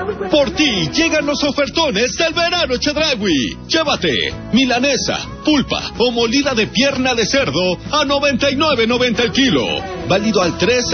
Por ti llegan los ofertones del verano Chedraui. Llévate milanesa, pulpa o molida de pierna de cerdo a $99.90 el kilo. Válido al 13